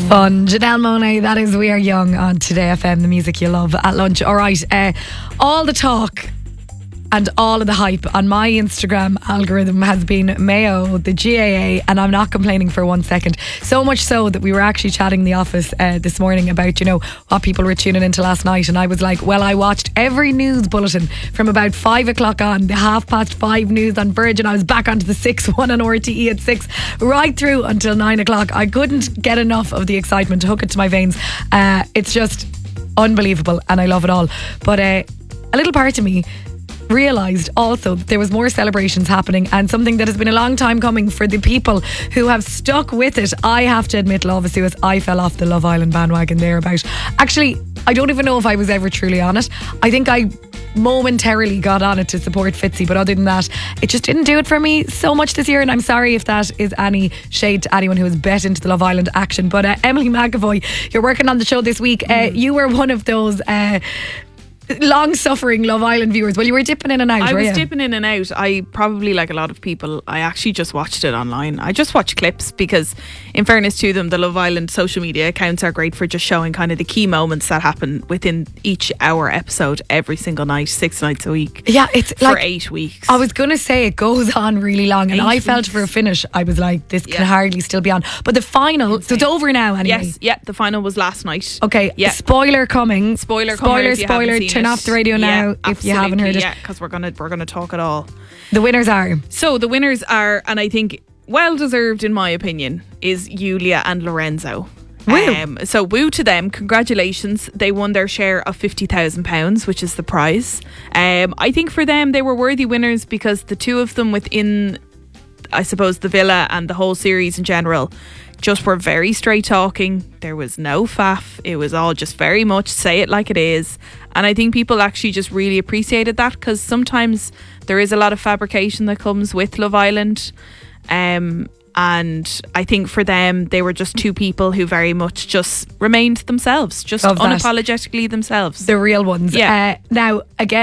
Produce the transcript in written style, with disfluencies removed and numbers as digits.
Fun. Janelle Monáe, that is We Are Young on Today FM, the music you love at lunch. All right, all the talk and all of the hype on my Instagram algorithm has been Mayo, the GAA, and I'm not complaining for 1 second. So much so that we were actually chatting in the office this morning about, what people were tuning into last night, and I was like, well, I watched every news bulletin from about 5 o'clock on, the 5:30 news on Virgin. I was back onto the 6-1 on RTE at 6, right through until 9 o'clock. I couldn't get enough of the excitement to hook it to my veins. It's just unbelievable, and I love it all. But a little part of me realised also that there was more celebrations happening, and something that has been a long time coming for the people who have stuck with it. I have to admit, Love Is I fell off the Love Island bandwagon thereabout. Actually, I don't even know if I was ever truly on it. I think I momentarily got on it to support Fitzy, but other than that, it just didn't do it for me so much this year, and I'm sorry if that is any shade to anyone who has bet into the Love Island action. But Emily McAvoy, you're working on the show this week. You were one of those long-suffering Love Island viewers. Well, you were dipping in and out. I was dipping in and out. I probably, like a lot of people, I actually just watched it online. I just watched clips because, in fairness to them, the Love Island social media accounts are great for just showing kind of the key moments that happen within each hour episode every single night, 6 nights a week. Yeah, it's for like 8 weeks. I was going to say it goes on really long, and I felt for a finish, I was like, this can hardly still be on. But the final, so it's over now anyway. Yes, yeah, the final was last night. Okay, spoiler coming. Spoiler, turn off the radio now if you haven't heard it. Yeah, because we're gonna talk it all. The winners are? So the winners are, and I think well deserved in my opinion, is Yulia and Lorenzo. Woo. So woo to them, congratulations. They won their share of £50,000, which is the prize. I think for them they were worthy winners because the two of them within, I suppose, the villa and the whole series in general just were very straight talking. There was no faff. It was all just very much say it like it is. And I think people actually just really appreciated that, because sometimes there is a lot of fabrication that comes with Love Island. And I think for them, they were just two people who very much just remained themselves, just unapologetically themselves. The real ones. Yeah. Now, again,